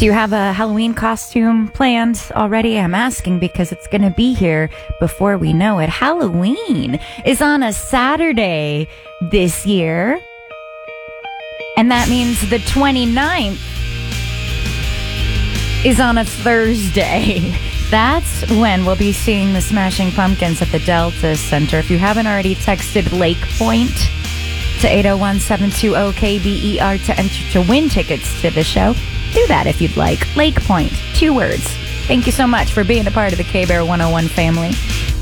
Do you have a Halloween costume planned already? I'm asking because it's going to be here before we know it. Halloween is on a Saturday this year, and that means the 29th is on a Thursday. That's when we'll be seeing the Smashing Pumpkins at the Delta Center. If you haven't already texted Lake Point to 801-720-KBER to enter to win tickets to the show, do that if you'd like. Lake Point, 2 words. Thank you so much for being a part of the K-Bear 101 family.